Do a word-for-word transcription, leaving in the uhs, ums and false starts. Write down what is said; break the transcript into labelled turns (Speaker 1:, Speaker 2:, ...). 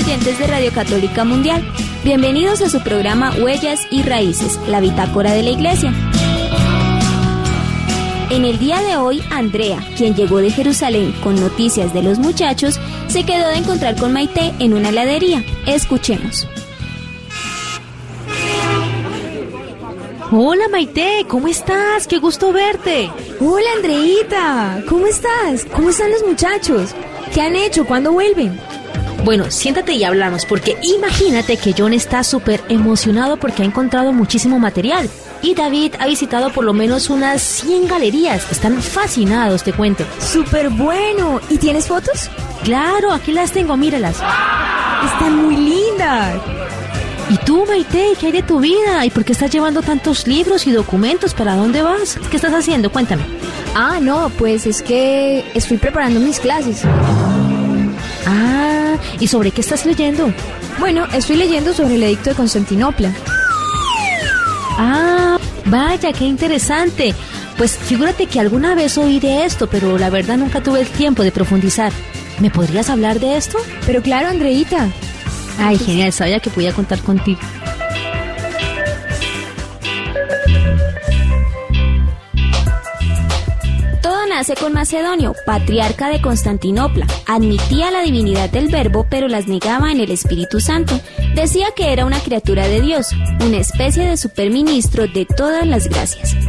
Speaker 1: oyentes de Radio Católica Mundial. Bienvenidos a su programa Huellas y Raíces, la bitácora de la Iglesia. En el día de hoy, Andrea, quien llegó de Jerusalén con noticias de los muchachos, se quedó de encontrar con Maite en una heladería. Escuchemos.
Speaker 2: Hola Maite, ¿cómo estás? ¡Qué gusto verte!
Speaker 3: Hola Andreita, ¿cómo estás? ¿Cómo están los muchachos? ¿Qué han hecho? ¿Cuándo vuelven?
Speaker 2: Bueno, siéntate y hablamos, porque imagínate que John está súper emocionado porque ha encontrado muchísimo material. Y David ha visitado por lo menos unas cien galerías. Están fascinados, te cuento.
Speaker 3: ¡Súper bueno! ¿Y tienes fotos?
Speaker 2: Claro, aquí las tengo, míralas.
Speaker 3: Están muy lindas.
Speaker 2: ¿Y tú, Maite, qué hay de tu vida? ¿Y por qué estás llevando tantos libros y documentos? ¿Para dónde vas? ¿Qué estás haciendo? Cuéntame.
Speaker 3: Ah, no, pues es que estoy preparando mis clases.
Speaker 2: Ah, ¿y sobre qué estás leyendo?
Speaker 3: Bueno, estoy leyendo sobre el edicto de Constantinopla.
Speaker 2: Ah, vaya, qué interesante. Pues figúrate que alguna vez oí de esto, pero la verdad nunca tuve el tiempo de profundizar. ¿Me podrías hablar de esto?
Speaker 3: Pero claro, Andreita.
Speaker 2: Ay, genial, sabía que podía contar contigo.
Speaker 1: Todo nace con Macedonio, patriarca de Constantinopla. Admitía la divinidad del Verbo, pero las negaba en el Espíritu Santo. Decía que era una criatura de Dios, una especie de superministro de todas las gracias.